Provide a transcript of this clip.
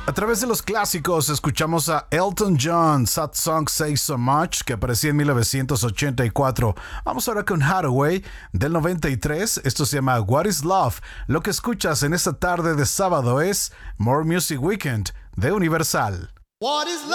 A través de los clásicos escuchamos a Elton John, Sad Song Say So Much, que aparecía en 1984. Vamos ahora con Hathaway, del 93. Esto se llama What Is Love. Lo que escuchas en esta tarde de sábado es More Music Weekend de Universal. What is love?